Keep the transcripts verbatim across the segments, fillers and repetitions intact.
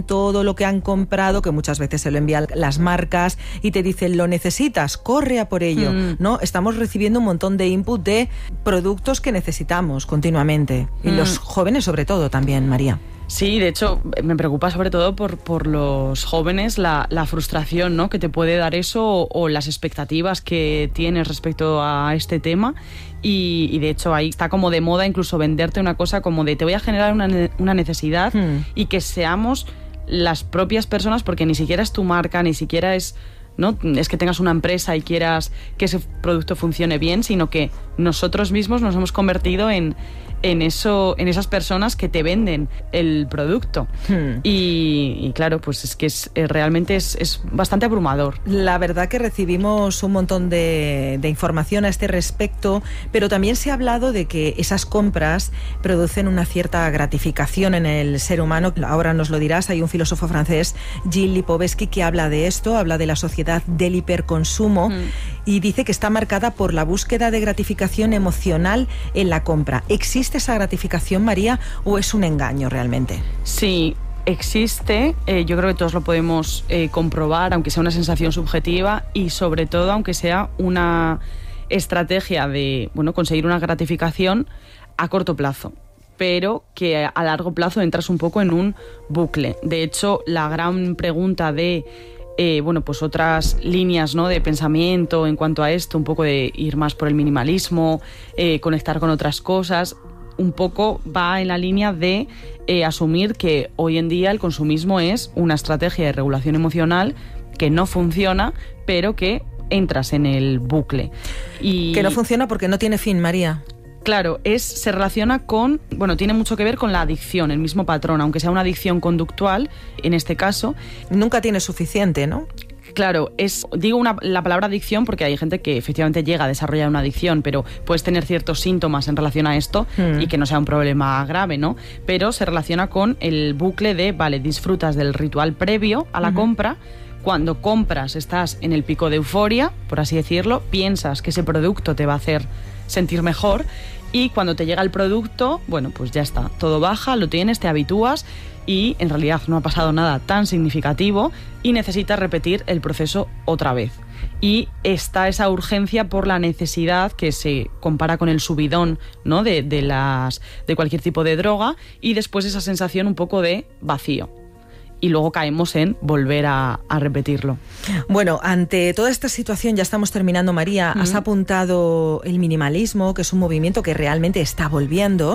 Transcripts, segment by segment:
todo lo que han comprado, que muchas veces se lo envían las marcas y te dicen, lo necesitas, corre a por ello, mm. ¿no? Estamos recibiendo un montón de input de productos que necesitamos continuamente. Mm. Y los jóvenes sobre todo también, María. Sí, de hecho, me preocupa sobre todo por, por los jóvenes la, la frustración, ¿no?, que te puede dar eso o, o las expectativas que tienes respecto a este tema. Y, y de hecho ahí está como de moda incluso venderte una cosa como de te voy a generar una, una necesidad hmm. y que seamos las propias personas, porque ni siquiera es tu marca, ni siquiera es... no es que tengas una empresa y quieras que ese producto funcione bien, sino que nosotros mismos nos hemos convertido en, en eso, en esas personas que te venden el producto. Hmm. Y, y claro, pues es que es, realmente es, es bastante abrumador. La verdad que recibimos un montón de, de información a este respecto, pero también se ha hablado de que esas compras producen una cierta gratificación en el ser humano. Ahora nos lo dirás, hay un filósofo francés, Gilles Lipovetsky, que habla de esto, habla de la sociedad del hiperconsumo hmm. y dice que está marcada por la búsqueda de gratificación emocional en la compra. ¿Existe esa gratificación, María, o es un engaño realmente? Sí, existe. Eh, yo creo que todos lo podemos eh, comprobar, aunque sea una sensación subjetiva y sobre todo aunque sea una estrategia de, bueno, conseguir una gratificación a corto plazo, pero que a largo plazo entras un poco en un bucle. De hecho, la gran pregunta de Eh, bueno, pues otras líneas, ¿no?, de pensamiento en cuanto a esto, un poco de ir más por el minimalismo, eh, conectar con otras cosas, un poco va en la línea de eh, asumir que hoy en día el consumismo es una estrategia de regulación emocional que no funciona, pero que entras en el bucle. Y que no funciona porque no tiene fin, María. Claro, es, se relaciona con, bueno, tiene mucho que ver con la adicción, el mismo patrón, aunque sea una adicción conductual, en este caso. Nunca tiene suficiente, ¿no? Claro, es, digo una, la palabra adicción porque hay gente que efectivamente llega a desarrollar una adicción, pero puedes tener ciertos síntomas en relación a esto mm. y que no sea un problema grave, ¿no? Pero se relaciona con el bucle de, vale, disfrutas del ritual previo a la uh-huh. compra. Cuando compras estás en el pico de euforia, por así decirlo, piensas que ese producto te va a hacer sentir mejor y cuando te llega el producto, bueno, pues ya está, todo baja, lo tienes, te habitúas y en realidad no ha pasado nada tan significativo y necesitas repetir el proceso otra vez. Y está esa urgencia por la necesidad que se compara con el subidón, ¿no?, de, de, las, de cualquier tipo de droga y después esa sensación un poco de vacío. Y luego caemos en volver a, a repetirlo. Bueno, ante toda esta situación, ya estamos terminando, María, mm. has apuntado el minimalismo, que es un movimiento que realmente está volviendo,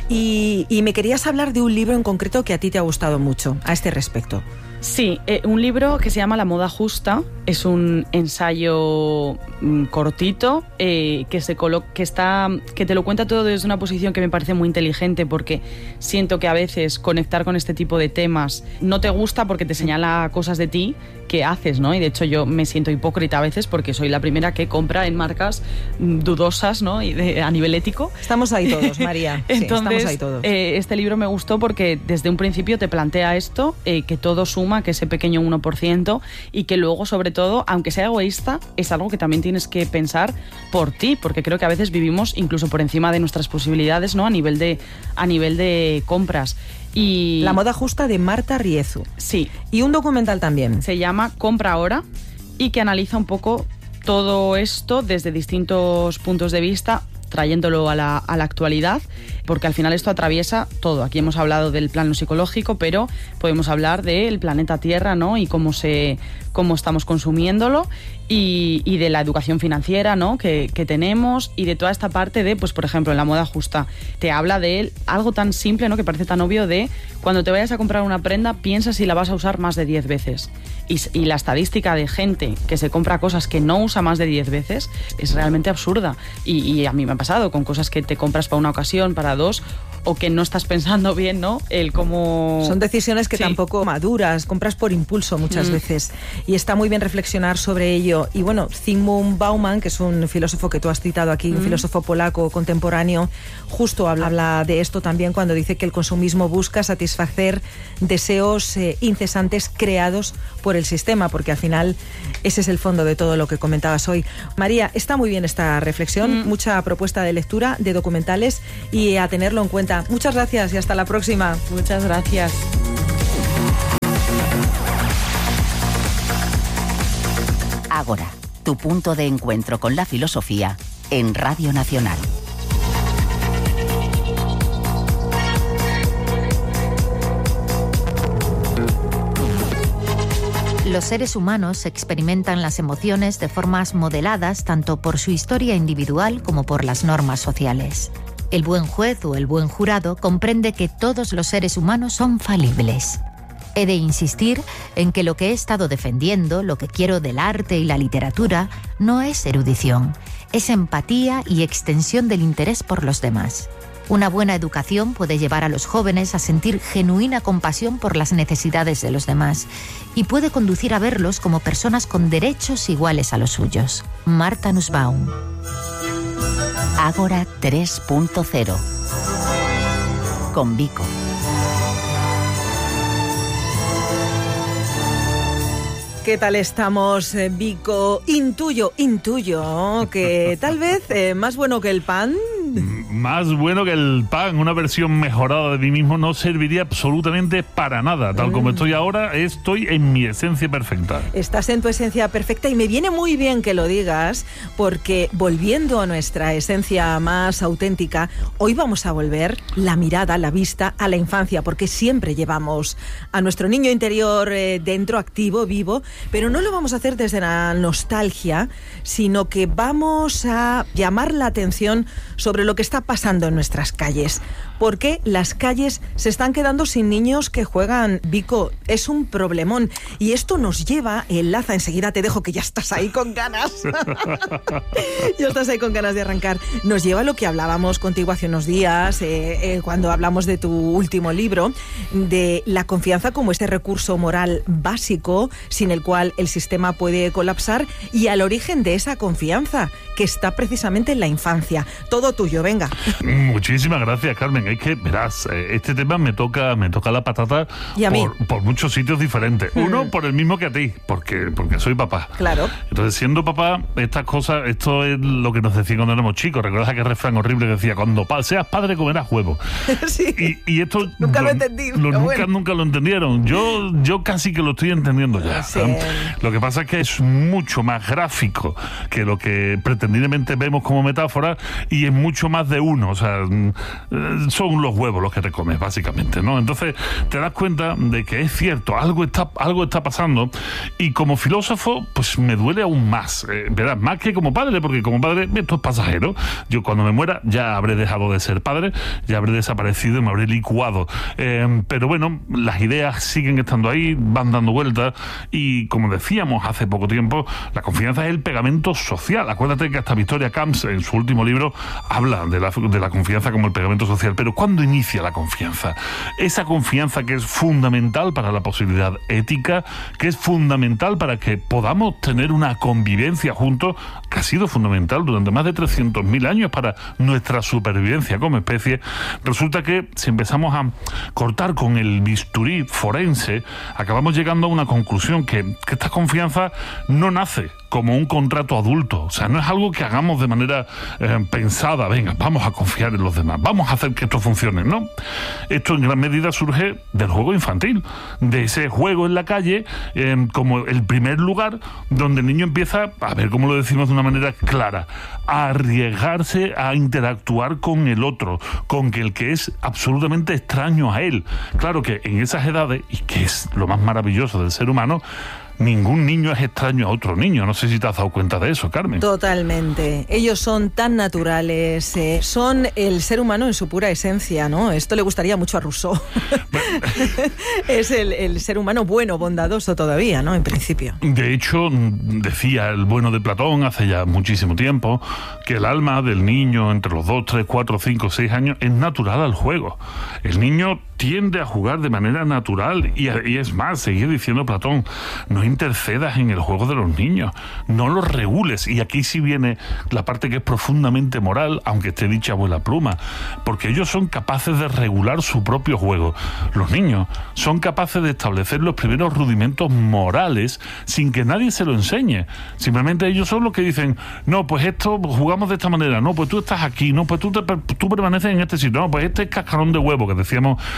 y, y me querías hablar de un libro en concreto que a ti te ha gustado mucho a este respecto. Sí, eh, un libro que se llama La moda justa, es un ensayo mm, cortito eh, que, se colo- que, está, que te lo cuenta todo desde una posición que me parece muy inteligente, porque siento que a veces conectar con este tipo de temas no te gusta porque te señala cosas de ti que haces, ¿no? Y de hecho yo me siento hipócrita a veces porque soy la primera que compra en marcas dudosas, ¿no?, y de, a nivel ético. Estamos ahí todos, María. Entonces, sí, estamos ahí todos. Eh, este libro me gustó porque desde un principio te plantea esto, eh, que todo suma, que ese pequeño uno por ciento y que luego, sobre todo, aunque sea egoísta, es algo que también tienes que pensar por ti, porque creo que a veces vivimos incluso por encima de nuestras posibilidades, ¿no?, a nivel de, a nivel de compras. Y La moda justa, de Marta Riezu. Sí. Y un documental también. Se llama Compra Ahora y que analiza un poco todo esto desde distintos puntos de vista, trayéndolo a la, a la actualidad, porque al final esto atraviesa todo. Aquí hemos hablado del plano psicológico, pero podemos hablar del planeta Tierra, ¿no?, y cómo se cómo estamos consumiéndolo, y, y de la educación financiera, ¿no?, que, que tenemos, y de toda esta parte de, pues por ejemplo, en La moda justa, te habla de algo tan simple, ¿no?, que parece tan obvio, de cuando te vayas a comprar una prenda, piensa si la vas a usar más de diez veces. Y, y la estadística de gente que se compra cosas que no usa más de diez veces es realmente absurda. Y, y a mí me ha pasado con cosas que te compras para una ocasión, para dos, o que no estás pensando bien, ¿no?, el cómo... Son decisiones que sí. tampoco maduras, compras por impulso muchas mm. veces. Y está muy bien reflexionar sobre ello. Y bueno, Zygmunt Bauman, que es un filósofo que tú has citado aquí, mm. un filósofo polaco contemporáneo, justo habla, habla de esto también cuando dice que el consumismo busca satisfacer deseos eh, incesantes creados por el sistema, porque al final ese es el fondo de todo lo que comentabas hoy. María, está muy bien esta reflexión, mm. mucha propuesta de lectura, de documentales, y a tenerlo en cuenta. Muchas gracias y hasta la próxima. Muchas gracias. Ágora, tu punto de encuentro con la filosofía en Radio Nacional. Los seres humanos experimentan las emociones de formas modeladas tanto por su historia individual como por las normas sociales. El buen juez o el buen jurado comprende que todos los seres humanos son falibles. He de insistir en que lo que he estado defendiendo, lo que quiero del arte y la literatura, no es erudición, es empatía y extensión del interés por los demás. Una buena educación puede llevar a los jóvenes a sentir genuina compasión por las necesidades de los demás y puede conducir a verlos como personas con derechos iguales a los suyos. Martha Nussbaum. Ágora tres punto cero. Con Vico. ¿Qué tal estamos, eh, Vico? Intuyo, intuyo que tal vez eh, más bueno que el pan. Más bueno que el pan, una versión mejorada de mí mismo no serviría absolutamente para nada. Tal como estoy ahora, estoy en mi esencia perfecta. Estás en tu esencia perfecta y me viene muy bien que lo digas, porque volviendo a nuestra esencia más auténtica, hoy vamos a volver la mirada, la vista a la infancia, porque siempre llevamos a nuestro niño interior eh, dentro, activo, vivo, pero no lo vamos a hacer desde la nostalgia, sino que vamos a llamar la atención sobre lo que está pasando en nuestras calles. Porque las calles se están quedando sin niños que juegan. Vico, es un problemón. Y esto nos lleva, enlaza, enseguida te dejo que ya estás ahí con ganas. Ya estás ahí con ganas de arrancar. Nos lleva a lo que hablábamos contigo hace unos días, eh, eh, cuando hablamos de tu último libro, de la confianza como este recurso moral básico sin el cual el sistema puede colapsar, y al origen de esa confianza que está precisamente en la infancia. Todo tuyo, venga. Muchísimas gracias, Carmen. Es que, verás, este tema me toca me toca la patata por, por muchos sitios diferentes. Mm. Uno, por el mismo que a ti, porque, porque soy papá. Claro. Entonces, siendo papá, estas cosas, esto es lo que nos decían cuando éramos chicos. ¿Recuerdas aquel refrán horrible que decía, cuando pa- seas padre comerás huevo? Sí. Y, y esto... Nunca lo, lo entendí. Lo, nunca, bueno. nunca lo entendieron. Yo, yo casi que lo estoy entendiendo ya. Sí. Lo que pasa es que es mucho más gráfico que lo que pretendidamente vemos como metáfora, y es mucho más de uno. O sea, son los huevos los que te comes, básicamente, ¿no? Entonces te das cuenta de que es cierto, algo está, algo está pasando, y como filósofo, pues me duele aún más, eh, ¿verdad? Más que como padre, porque como padre esto es pasajero. Yo cuando me muera ya habré dejado de ser padre, ya habré desaparecido y me habré licuado. Eh, pero bueno, las ideas siguen estando ahí, van dando vueltas, y como decíamos hace poco tiempo, la confianza es el pegamento social. Acuérdate que hasta Victoria Camps, en su último libro, habla de la, de la confianza como el pegamento social. Pero ¿cuándo inicia la confianza? Esa confianza que es fundamental para la posibilidad ética, que es fundamental para que podamos tener una convivencia juntos, que ha sido fundamental durante más de trescientos mil años para nuestra supervivencia como especie. Resulta que si empezamos a cortar con el bisturí forense, acabamos llegando a una conclusión, que, que esta confianza no nace como un contrato adulto. O sea, no es algo que hagamos de manera eh, pensada, venga, vamos a confiar en los demás, vamos a hacer que esto funcione, ¿no? Esto en gran medida surge del juego infantil, de ese juego en la calle, eh, como el primer lugar donde el niño empieza, a ver cómo lo decimos de una manera clara, a arriesgarse a interactuar con el otro, con el que es absolutamente extraño a él. Claro que en esas edades, y que es lo más maravilloso del ser humano, ningún niño es extraño a otro niño. No sé si te has dado cuenta de eso, Carmen. Totalmente. Ellos son tan naturales, eh, son el ser humano en su pura esencia, ¿no? Esto le gustaría mucho a Rousseau. Es el, el ser humano bueno, bondadoso todavía, ¿no? En principio. De hecho, decía el bueno de Platón hace ya muchísimo tiempo que el alma del niño entre los dos, tres, cuatro, cinco, seis años es natural al juego. El niño tiende a jugar de manera natural, y, y es más, seguía diciendo Platón, no intercedas en el juego de los niños, no los regules. Y aquí sí viene la parte que es profundamente moral, aunque esté dicha abuela pluma, porque ellos son capaces de regular su propio juego. Los niños son capaces de establecer los primeros rudimentos morales sin que nadie se lo enseñe. Simplemente ellos son los que dicen, no, pues esto jugamos de esta manera, no, pues tú estás aquí, no, pues tú, te, tú permaneces en este sitio, no, pues este es cascarón de huevo que decíamos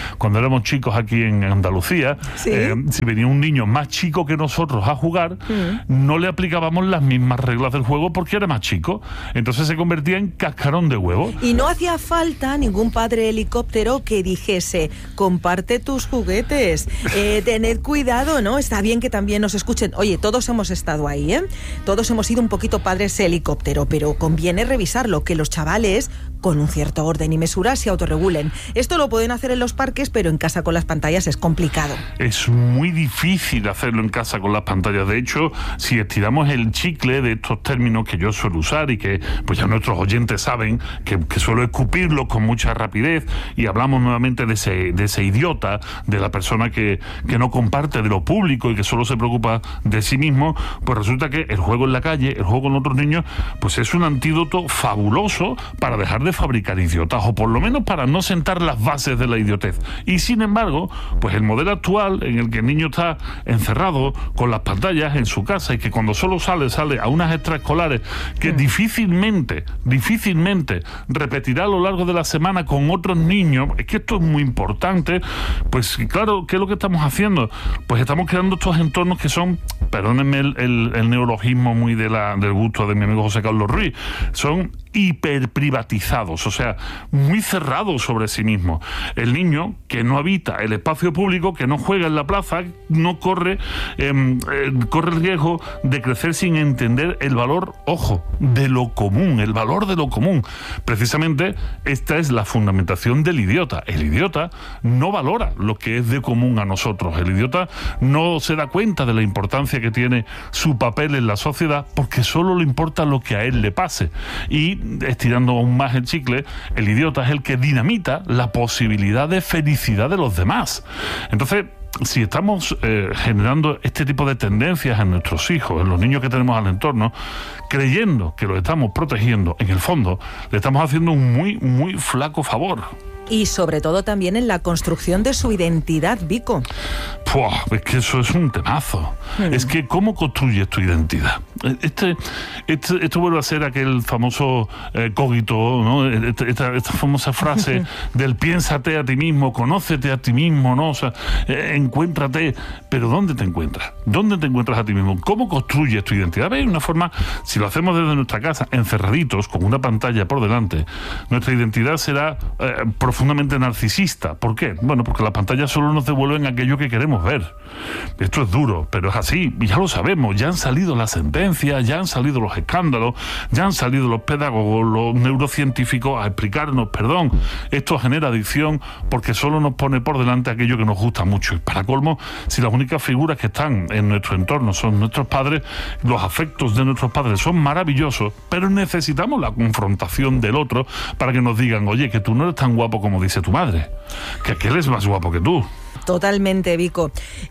cuando éramos chicos aquí en Andalucía, ¿Sí? eh, si venía un niño más chico que nosotros a jugar, mm. no le aplicábamos las mismas reglas del juego porque era más chico. Entonces se convertía en cascarón de huevo. Y no hacía falta ningún padre helicóptero que dijese, comparte tus juguetes, eh, tened cuidado, ¿no? Está bien que también nos escuchen. Oye, todos hemos estado ahí, ¿eh? Todos hemos sido un poquito padres helicóptero, pero conviene revisarlo, que los chavales, con un cierto orden y mesura, se autorregulen. Esto lo pueden hacer en los parques, pero en casa con las pantallas es complicado. Es muy difícil hacerlo en casa con las pantallas. De hecho, si estiramos el chicle de estos términos que yo suelo usar y que pues ya nuestros oyentes saben que, que suelo escupirlos con mucha rapidez, y hablamos nuevamente de ese, de ese idiota, de la persona que, que no comparte de lo público y que solo se preocupa de sí mismo, pues resulta que el juego en la calle, el juego con otros niños, pues es un antídoto fabuloso para dejar de fabricar idiotas, o por lo menos para no sentar las bases de la idiotez. Y sin embargo, pues el modelo actual en el que el niño está encerrado con las pantallas en su casa y que cuando solo sale, sale a unas extraescolares que mm. difícilmente, difícilmente repetirá a lo largo de la semana con otros niños, es que esto es muy importante. Pues claro, ¿qué es lo que estamos haciendo? Pues estamos creando estos entornos que son, perdónenme el, el, el neologismo muy de la, del gusto de mi amigo José Carlos Ruiz, son hiperprivatizados, o sea, muy cerrados sobre sí mismos. El niño que no habita el espacio público, que no juega en la plaza, no corre, eh, eh, corre el riesgo de crecer sin entender el valor, ojo, de lo común, el valor de lo común. Precisamente esta es la fundamentación del idiota. El idiota no valora lo que es de común a nosotros. El idiota no se da cuenta de la importancia que tiene su papel en la sociedad porque solo le importa lo que a él le pase. Y estirando aún más el chicle, el idiota es el que dinamita la posibilidad de felicidad de los demás. Entonces, si estamos eh, generando este tipo de tendencias en nuestros hijos, en los niños que tenemos al entorno, creyendo que los estamos protegiendo, en el fondo, le estamos haciendo un muy, muy flaco favor. Y sobre todo también en la construcción de su identidad, Vico. Puah, es que eso es un temazo. Mm. Es que ¿cómo construyes tu identidad? Este, este, esto vuelve a ser aquel famoso eh, cogito, ¿no? Esta, esta famosa frase del piénsate a ti mismo, conócete a ti mismo, ¿no? O sea, eh, encuéntrate. Pero ¿dónde te encuentras? ¿Dónde te encuentras a ti mismo? ¿Cómo construyes tu identidad? ¿Veis? Una forma, si lo hacemos desde nuestra casa, encerraditos, con una pantalla por delante, nuestra identidad será eh, profundamente narcisista. ¿Por qué? Bueno, porque las pantallas solo nos devuelven aquello que queremos ver. Esto es duro, pero es así, y ya lo sabemos, ya han salido las sentencias, ya han salido los escándalos, ya han salido los pedagogos, los neurocientíficos a explicarnos, perdón, esto genera adicción porque solo nos pone por delante aquello que nos gusta mucho. Y para colmo, si las únicas figuras que están en nuestro entorno son nuestros padres, los afectos de nuestros padres son maravillosos, pero necesitamos la confrontación del otro para que nos digan, oye, que tú no eres tan guapo como dice tu madre, que aquel es más guapo que tú. Totalmente, Vico.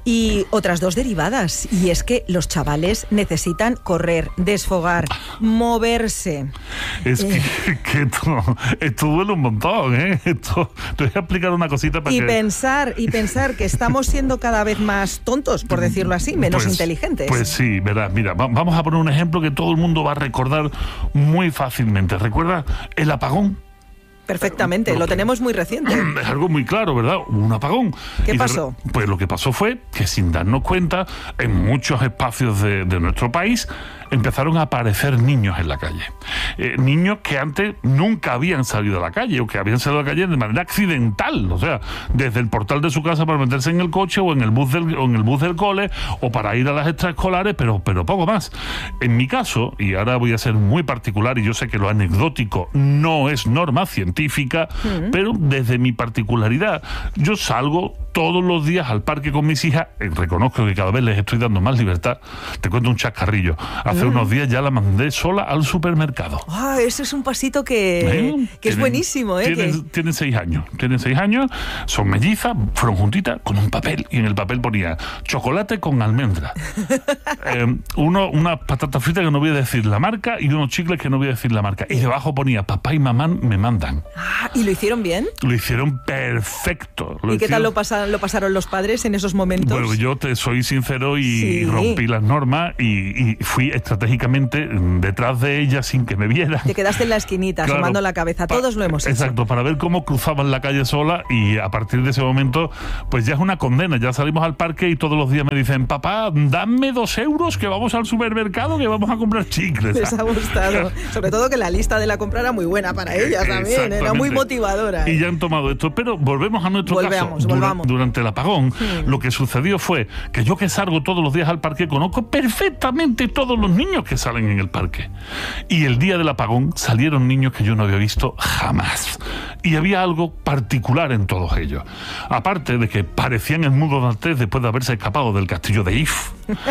Y otras dos derivadas, y es que los chavales necesitan correr, desfogar, moverse. Es eh. que, que esto, esto duele un montón, ¿eh? Esto, te voy a explicar una cosita para y que... pensar, y pensar que estamos siendo cada vez más tontos, por decirlo así, menos pues, inteligentes. Pues sí, verás, mira, va, vamos a poner un ejemplo que todo el mundo va a recordar muy fácilmente. ¿Recuerda el apagón? Perfectamente, lo, lo tenemos muy reciente. Es algo muy claro, ¿verdad? Un apagón. ¿Qué y pasó? De, pues lo que pasó fue que sin darnos cuenta, en muchos espacios de, de nuestro país, empezaron a aparecer niños en la calle. Eh, niños que antes nunca habían salido a la calle, o que habían salido a la calle de manera accidental, o sea, desde el portal de su casa para meterse en el coche o en el bus del, o en el bus del cole, o para ir a las extraescolares, pero, pero poco más. En mi caso, y ahora voy a ser muy particular, y yo sé que lo anecdótico no es norma científica, uh-huh. pero desde mi particularidad, yo salgo todos los días al parque con mis hijas, eh, reconozco que cada vez les estoy dando más libertad. Te cuento un chascarrillo. Hace mm. unos días ya la mandé sola al supermercado. Ah, ese es un pasito que, ¿Eh? que tienen, es buenísimo. ¿eh? Tienen, que... tienen seis años. Tienen seis años, son mellizas, fueron juntitas con un papel. Y en el papel ponía chocolate con almendra. eh, uno, unas patatas fritas que no voy a decir la marca y unos chicles que no voy a decir la marca. Y debajo ponía papá y mamá me mandan. Ah, ¿y lo hicieron bien? Lo hicieron perfecto. Lo ¿Y qué hicieron... tal lo pasaron pasa, lo pasaron los padres en esos momentos? Bueno, yo te soy sincero y Sí. rompí las normas y, y fui estratégicamente detrás de ella sin que me viera. Te quedaste en la esquinita, Claro, asomando la cabeza. pa- Todos lo hemos hecho. Exacto, para ver cómo cruzaban la calle sola, y a partir de ese momento, pues ya es una condena. Ya salimos al parque y todos los días me dicen, papá, dame dos euros que vamos al supermercado, que vamos a comprar chicles. Les ha gustado. Sobre todo que la lista de la compra era muy buena para ellas también. Era muy Exactamente. motivadora. Y ya han tomado esto. Pero volvemos a nuestro Volvamos, caso. Dura- volvamos. durante el apagón, lo que sucedió fue que yo, que salgo todos los días al parque, conozco perfectamente todos los niños que salen en el parque. Y el día del apagón salieron niños que yo no había visto jamás. Y había algo particular en todos ellos. Aparte de que parecían el mundo dantés después de haberse escapado del castillo de If.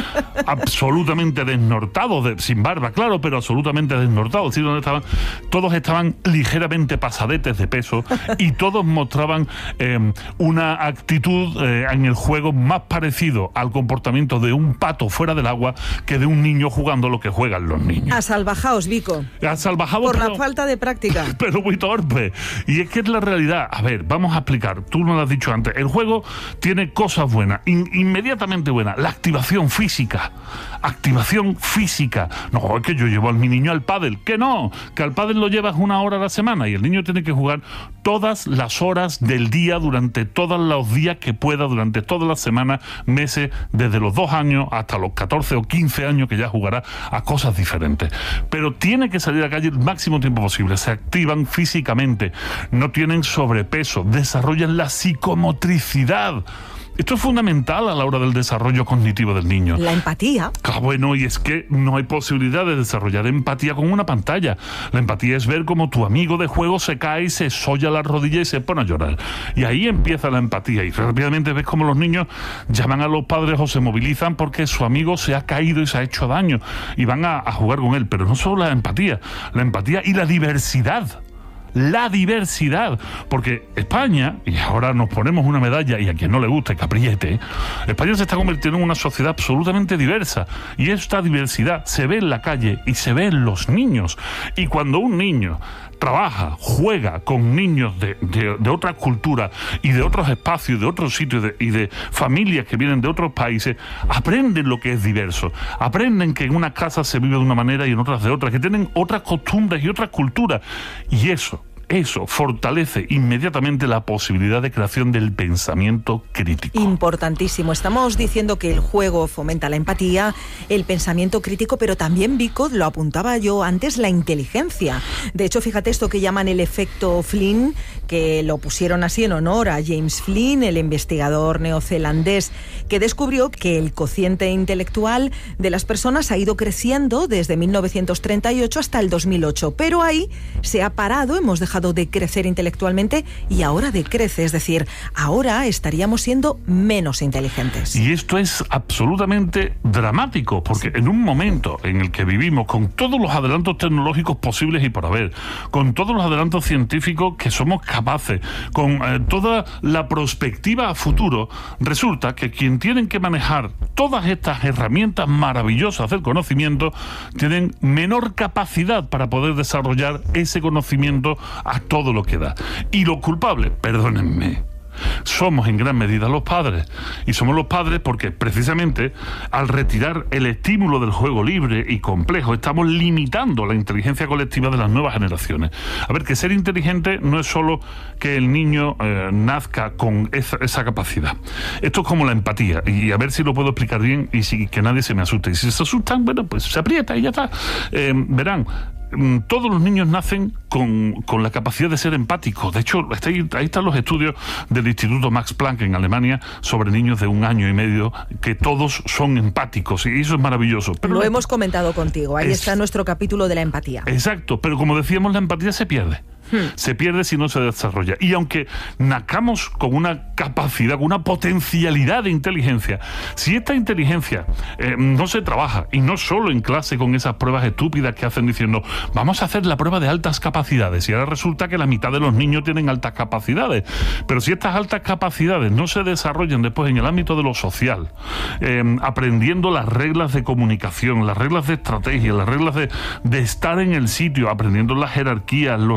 Absolutamente desnortados, de, sin barba, claro, pero absolutamente desnortados. ¿Sí? Donde estaban, todos estaban ligeramente pasadetes de peso y todos mostraban eh, una actitud eh, en el juego más parecido al comportamiento de un pato fuera del agua que de un niño jugando lo que juegan los niños. A salvajaos, Vico. A salvajado, Por la pero- falta de práctica. pero muy torpe. Y es que es la realidad. A ver, vamos a explicar. Tú no lo has dicho antes. El juego tiene cosas buenas, in- inmediatamente buenas. La activación física. Activación física. No, es que yo llevo a mi niño al pádel. Que no, que al pádel lo llevas una hora a la semana y el niño tiene que jugar todas las horas del día, durante todos los días que pueda, durante todas las semanas, meses, desde los dos años hasta los catorce o quince años, que ya jugará a cosas diferentes. Pero tiene que salir a la calle el máximo tiempo posible. Se activan físicamente, no tienen sobrepeso, desarrollan la psicomotricidad. Esto es fundamental a la hora del desarrollo cognitivo del niño. La empatía. Ah, bueno, y es que no hay posibilidad de desarrollar empatía con una pantalla. La empatía es ver cómo tu amigo de juego se cae y se solla la rodilla y se pone a llorar. Y ahí empieza la empatía. Y rápidamente ves cómo los niños llaman a los padres o se movilizan porque su amigo se ha caído y se ha hecho daño. Y van a, a jugar con él. Pero no solo la empatía. La empatía y la diversidad. La diversidad, porque España, y ahora nos ponemos una medalla y a quien no le guste que apriete, España se está convirtiendo en una sociedad absolutamente diversa, y esta diversidad se ve en la calle y se ve en los niños. Y cuando un niño trabaja, juega con niños de, de, de otras culturas y de otros espacios, de otros sitios de, y de familias que vienen de otros países, aprenden lo que es diverso, aprenden que en unas casas se vive de una manera y en otras de otra, que tienen otras costumbres y otras culturas, y eso Eso fortalece inmediatamente la posibilidad de creación del pensamiento crítico. Importantísimo. Estamos diciendo que el juego fomenta la empatía, el pensamiento crítico, pero también, Vico, lo apuntaba yo antes, la inteligencia. De hecho, fíjate esto que llaman el efecto Flynn, que lo pusieron así en honor a James Flynn, el investigador neozelandés, que descubrió que el cociente intelectual de las personas ha ido creciendo desde mil novecientos treinta y ocho hasta el dos mil ocho. Pero ahí se ha parado, hemos dejado de crecer intelectualmente y ahora decrece, es decir, ahora estaríamos siendo menos inteligentes. Y esto es absolutamente dramático, porque en un momento en el que vivimos con todos los adelantos tecnológicos posibles y por haber, con todos los adelantos científicos que somos capaces, con eh, toda la perspectiva a futuro, resulta que quien tienen que manejar todas estas herramientas maravillosas del conocimiento tienen menor capacidad para poder desarrollar ese conocimiento a todo lo que da. Y los culpables, perdónenme, somos en gran medida los padres. Y somos los padres porque precisamente al retirar el estímulo del juego libre y complejo estamos limitando la inteligencia colectiva de las nuevas generaciones. A ver, que ser inteligente no es solo que el niño eh, nazca con esa, esa capacidad. Esto es como la empatía, y a ver si lo puedo explicar bien y si, que nadie se me asuste. Y si se asustan, bueno, pues se aprieta y ya está. Eh, verán, todos los niños nacen con, con la capacidad de ser empáticos. De hecho, está ahí, ahí están los estudios del Instituto Max Planck en Alemania sobre niños de un año y medio, que todos son empáticos, y eso es maravilloso. Pero lo la, hemos comentado contigo, ahí es, está nuestro capítulo de la empatía. Exacto, pero como decíamos, la empatía se pierde. Hmm. Se pierde si no se desarrolla. Y aunque nacamos con una capacidad, con una potencialidad de inteligencia, si esta inteligencia eh, no se trabaja, y no solo en clase con esas pruebas estúpidas que hacen diciendo vamos a hacer la prueba de altas capacidades, y ahora resulta que la mitad de los niños tienen altas capacidades, pero si estas altas capacidades no se desarrollan después en el ámbito de lo social, eh, aprendiendo las reglas de comunicación, las reglas de estrategia, las reglas de, de estar en el sitio, aprendiendo las jerarquías, los liderazgos,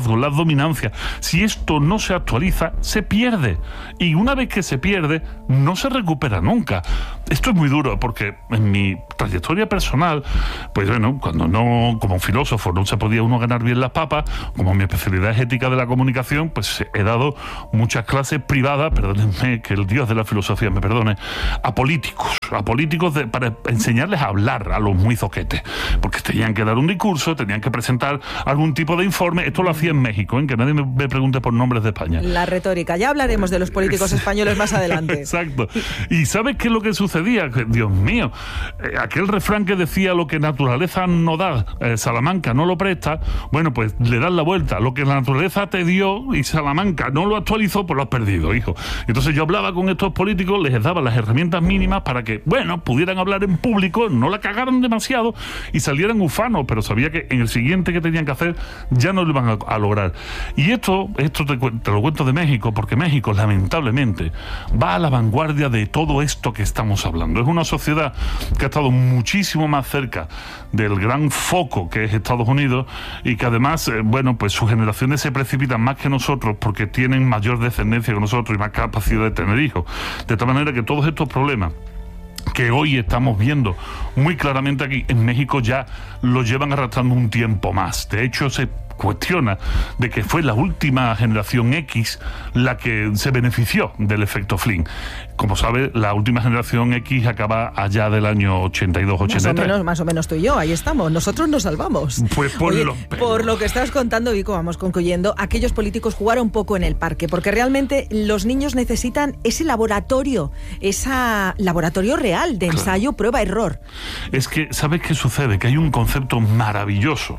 liderazgos, las dominancias. Si esto no se actualiza, se pierde. Y una vez que se pierde, no se recupera nunca. Esto es muy duro porque en mi trayectoria personal, pues bueno, cuando no, como filósofo, no se podía uno ganar bien las papas, como mi especialidad es ética de la comunicación, pues he dado muchas clases privadas, perdónenme, que el Dios de la filosofía me perdone, a políticos, a políticos de, para enseñarles a hablar a los muy zoquetes, porque tenían que dar un discurso, tenían que presentar algún tipo de informe. Esto lo hacía en México, ¿eh? Que nadie me, me pregunte por nombres de España. La retórica, ya hablaremos de los políticos españoles más adelante. Exacto. ¿Y sabes qué es lo que sucedía? Que, Dios mío, eh, aquel refrán que decía lo que naturaleza no da, eh, Salamanca no lo presta, bueno, pues le dan la vuelta. Lo que la naturaleza te dio y Salamanca no lo actualizó, pues lo has perdido, hijo. Entonces yo hablaba con estos políticos, les daba las herramientas mínimas para que, bueno, pudieran hablar en público, no la cagaran demasiado y salieran ufanos, pero sabía que en el siguiente que tenían que hacer ya no lo iban a, a lograr. Y esto, esto te, te lo cuento de México, porque México, lamentablemente, va a la vanguardia de todo esto que estamos hablando. Es una sociedad que ha estado muchísimo más cerca del gran foco que es Estados Unidos y que además, eh, bueno, pues sus generaciones se precipitan más que nosotros porque tienen mayor descendencia que nosotros y más capacidad de tener hijos. De tal manera que todos estos problemas que hoy estamos viendo muy claramente aquí en México ya lo llevan arrastrando un tiempo más. De hecho, se cuestiona de que fue la última generación X la que se benefició del efecto Flynn. Como sabe, la última generación X acaba allá del año ochenta y dos ochenta y tres. Más o menos, más o menos tú y yo, ahí estamos. Nosotros nos salvamos. Pues por, Oye, lo, por lo que estás contando, Vico, vamos concluyendo, aquellos políticos jugaron un poco en el parque, porque realmente los niños necesitan ese laboratorio, ese laboratorio real de ensayo, claro. Prueba, error. Es que, ¿sabes qué sucede? Que hay un concepto maravilloso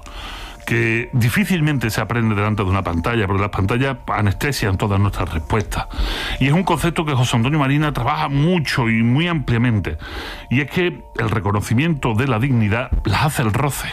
que difícilmente se aprende delante de una pantalla, porque las pantallas anestesian todas nuestras respuestas. Y es un concepto que José Antonio Marina trabaja mucho y muy ampliamente. Y es que el reconocimiento de la dignidad la hace el roce.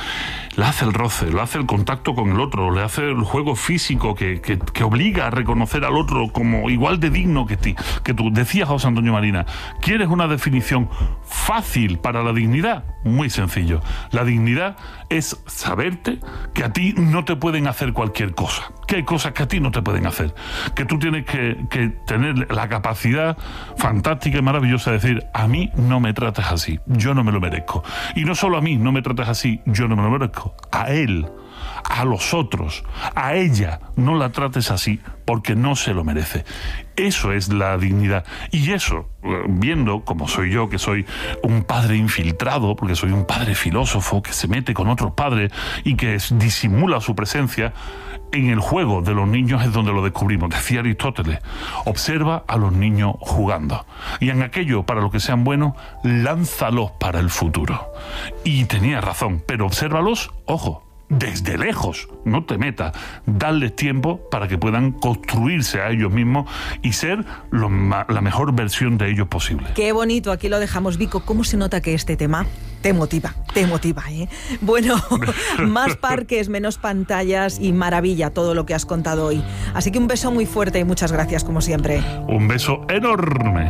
La hace el roce, lo hace el contacto con el otro, le hace el juego físico que, que, que obliga a reconocer al otro como igual de digno que ti, que tú. Decía José Antonio Marina, ¿quieres una definición fácil para la dignidad? Muy sencillo. La dignidad es saberte que a ti no te pueden hacer cualquier cosa, que hay cosas que a ti no te pueden hacer, que tú tienes que, que tener la capacidad fantástica y maravillosa de decir, a mí no me trates así, yo no me lo merezco. Y no solo a mí no me trates así, yo no me lo merezco, a él, a los otros, a ella, no la trates así porque no se lo merece. Eso es la dignidad. Y eso, viendo como soy yo, que soy un padre infiltrado, porque soy un padre filósofo que se mete con otros padres y que disimula su presencia, en el juego de los niños es donde lo descubrimos. Decía Aristóteles, observa a los niños jugando. Y en aquello para lo que sean buenos, lánzalos para el futuro. Y tenía razón, pero obsérvalos, ojo, desde lejos, no te metas, darles tiempo para que puedan construirse a ellos mismos y ser lo ma- la mejor versión de ellos posible. Qué bonito, aquí lo dejamos, Vico. ¿Cómo se nota que este tema te motiva? Te motiva, ¿eh? Bueno, más parques, menos pantallas y maravilla todo lo que has contado hoy. Así que un beso muy fuerte y muchas gracias, como siempre. Un beso enorme.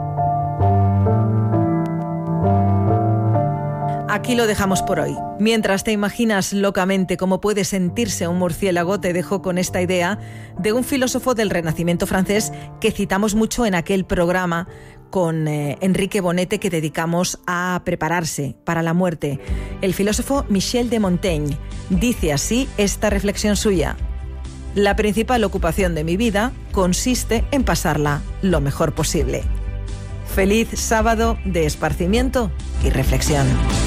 Aquí lo dejamos por hoy. Mientras te imaginas locamente cómo puede sentirse un murciélago, te dejo con esta idea de un filósofo del Renacimiento francés que citamos mucho en aquel programa con eh, Enrique Bonete que dedicamos a prepararse para la muerte. El filósofo Michel de Montaigne dice así esta reflexión suya: la principal ocupación de mi vida consiste en pasarla lo mejor posible. Feliz sábado de esparcimiento y reflexión.